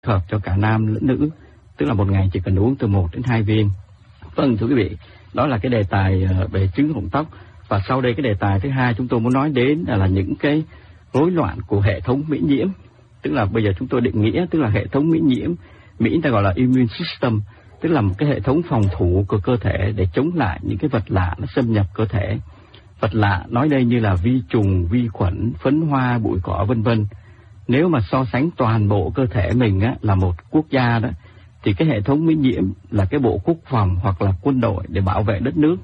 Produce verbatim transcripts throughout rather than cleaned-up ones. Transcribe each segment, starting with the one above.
hợp cho cả nam lẫn nữ, tức là một ngày chỉ cần uống từ một đến hai viên. Vâng, thưa quý vị, đó là cái đề tài về trứng rụng tóc. Và sau đây cái đề tài thứ hai chúng tôi muốn nói đến là, là những cái rối loạn của hệ thống miễn nhiễm. Tức là bây giờ chúng tôi định nghĩa, tức là hệ thống miễn nhiễm, Mỹ ta gọi là immune system, tức là một cái hệ thống phòng thủ của cơ thể để chống lại những cái vật lạ nó xâm nhập cơ thể. Vật lạ nói đây như là vi trùng, vi khuẩn, phấn hoa, bụi cỏ vân vân. Nếu mà so sánh toàn bộ cơ thể mình á, là một quốc gia đó, thì cái hệ thống miễn nhiễm là cái bộ quốc phòng hoặc là quân đội để bảo vệ đất nước.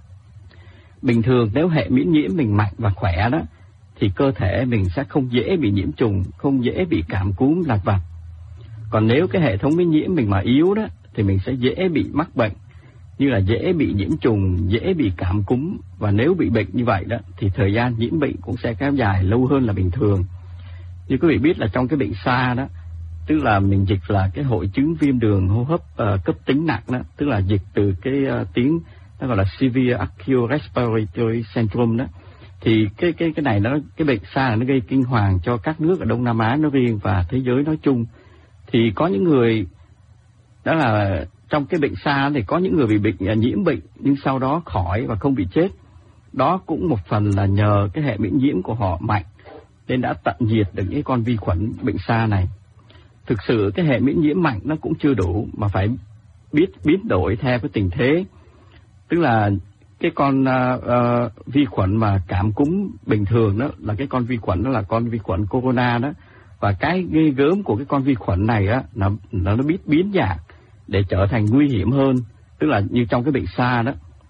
Bình thường nếu hệ miễn nhiễm mình mạnh và khỏe đó, thì cơ thể mình sẽ không dễ bị nhiễm trùng, không dễ bị cảm cúm lặt vặt. Còn nếu cái hệ thống miễn nhiễm mình mà yếu đó, thì mình sẽ dễ bị mắc bệnh, như là dễ bị nhiễm trùng, dễ bị cảm cúm. Và nếu bị bệnh như vậy đó, thì thời gian nhiễm bệnh cũng sẽ kéo dài lâu hơn là bình thường. Như quý vị biết là trong cái bệnh SARS đó, tức là mình dịch là cái hội chứng viêm đường hô hấp uh, cấp tính nặng đó, tức là dịch từ cái uh, tiếng nó gọi là Severe Acute Respiratory Syndrome đó. Thì cái cái cái này nó cái bệnh SARS nó gây kinh hoàng cho các nước ở Đông Nam Á nói riêng và thế giới nói chung. Thì có những người đó là trong cái bệnh SARS thì có những người bị bệnh nhiễm bệnh nhưng sau đó khỏi và không bị chết. Đó cũng một phần là nhờ cái hệ miễn nhiễm của họ mạnh nên đã tận diệt được những con vi khuẩn bệnh SARS này. Thực sự cái hệ miễn nhiễm mạnh nó cũng chưa đủ mà phải biết biến đổi theo cái tình thế. Tức là cái con uh, uh, vi khuẩn mà cảm cúm bình thường đó là cái con vi khuẩn đó là con vi khuẩn corona đó. Và cái ghê gớm của cái con vi khuẩn này á, nó, nó biết biến dạng để trở thành nguy hiểm hơn. Tức là như trong cái bệnh SARS đó,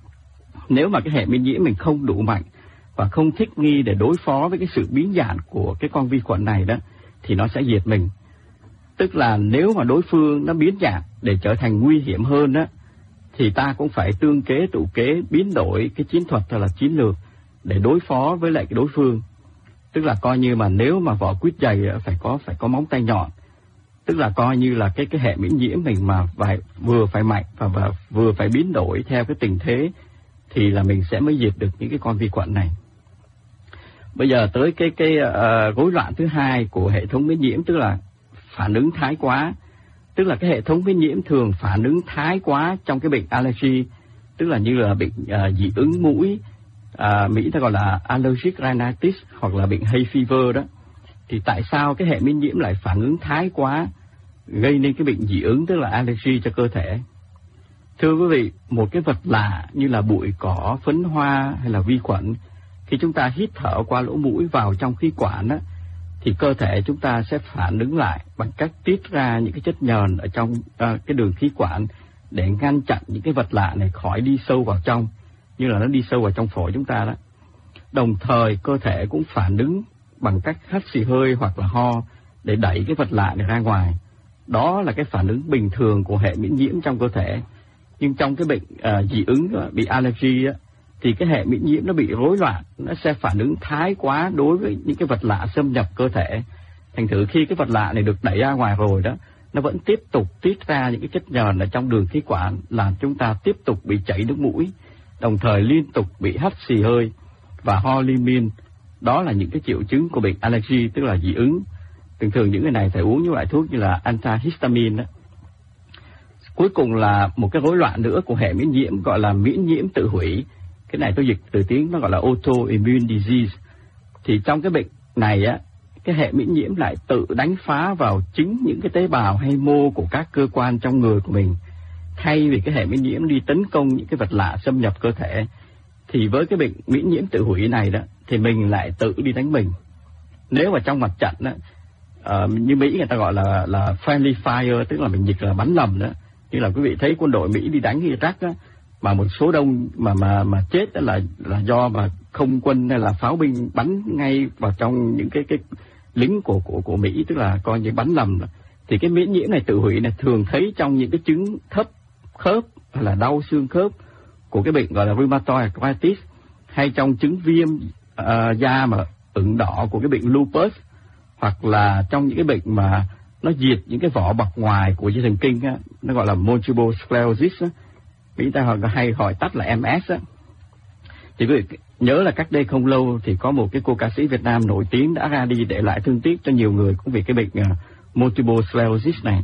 nếu mà cái hệ miễn nhiễm mình không đủ mạnh và không thích nghi để đối phó với cái sự biến dạng của cái con vi khuẩn này đó, thì nó sẽ diệt mình. Tức là nếu mà đối phương nó biến dạng để trở thành nguy hiểm hơn đó, thì ta cũng phải tương kế tụ kế biến đổi cái chiến thuật hay là chiến lược để đối phó với lại cái đối phương. Tức là coi như mà nếu mà vỏ quýt dày phải có phải có móng tay nhọn. Tức là coi như là cái cái hệ miễn nhiễm mình mà phải, vừa phải mạnh và, và vừa phải biến đổi theo cái tình thế thì là mình sẽ mới diệt được những cái con vi khuẩn này. Bây giờ tới cái cái uh, rối loạn thứ hai của hệ thống miễn nhiễm, tức là phản ứng thái quá. Tức là cái hệ thống miễn nhiễm thường phản ứng thái quá trong cái bệnh allergy, tức là như là bệnh uh, dị ứng mũi, uh, Mỹ ta gọi là allergic rhinitis hoặc là bệnh hay fever đó. Thì tại sao cái hệ miễn nhiễm lại phản ứng thái quá, gây nên cái bệnh dị ứng tức là allergy cho cơ thể? Thưa quý vị, một cái vật lạ như là bụi cỏ, phấn hoa hay là vi khuẩn, khi chúng ta hít thở qua lỗ mũi vào trong khí quản đó, thì cơ thể chúng ta sẽ phản ứng lại bằng cách tiết ra những cái chất nhờn ở trong uh, cái đường khí quản để ngăn chặn những cái vật lạ này khỏi đi sâu vào trong, như là nó đi sâu vào trong phổi chúng ta đó. Đồng thời cơ thể cũng phản ứng bằng cách hắt xì hơi hoặc là ho để đẩy cái vật lạ này ra ngoài. Đó là cái phản ứng bình thường của hệ miễn nhiễm trong cơ thể. Nhưng trong cái bệnh uh, dị ứng, bị allergy á, thì cái hệ miễn nhiễm nó bị rối loạn, nó sẽ phản ứng thái quá đối với những cái vật lạ xâm nhập cơ thể. Thành thử khi cái vật lạ này được đẩy ra ngoài rồi đó, nó vẫn tiếp tục tiết ra những cái chất nhờn ở trong đường khí quản, làm chúng ta tiếp tục bị chảy nước mũi, đồng thời liên tục bị hắt xì hơi và ho liên miên. Đó là những cái triệu chứng của bệnh allergy, tức là dị ứng. Thường thường những người này phải uống những loại thuốc như là antihistamine đó. Cuối cùng là một cái rối loạn nữa của hệ miễn nhiễm gọi là miễn nhiễm tự hủy. Cái này tôi dịch từ tiếng nó gọi là autoimmune disease. Thì trong cái bệnh này á, cái hệ miễn nhiễm lại tự đánh phá vào chính những cái tế bào hay mô của các cơ quan trong người của mình, thay vì cái hệ miễn nhiễm đi tấn công những cái vật lạ xâm nhập cơ thể. Thì với cái bệnh miễn nhiễm tự hủy này đó, thì mình lại tự đi đánh mình. Nếu mà trong mặt trận đó, uh, như Mỹ người ta gọi là là friendly fire, tức là mình dịch là bắn lầm đó. Như là quý vị thấy quân đội Mỹ đi đánh Iraq đó, mà một số đông mà mà mà chết đó là là do mà không quân hay là pháo binh bắn ngay vào trong những cái cái lính của của của Mỹ, tức là coi như bắn lầm đó. Thì cái miễn nhiễm này tự hủy này thường thấy trong những cái chứng thấp khớp hay là đau xương khớp của cái bệnh gọi là rheumatoid arthritis, hay trong chứng viêm uh, da mà ửng đỏ của cái bệnh lupus, hoặc là trong những cái bệnh mà nó diệt những cái vỏ bọc ngoài của dây thần kinh á, nó gọi là multiple sclerosis á. Mỹ ta hay gọi tắt là em ét á. Thì quý vị nhớ là cách đây không lâu thì có một cái cô ca sĩ Việt Nam nổi tiếng đã ra đi để lại thương tiếc cho nhiều người cũng vì cái bệnh uh, multiple sclerosis này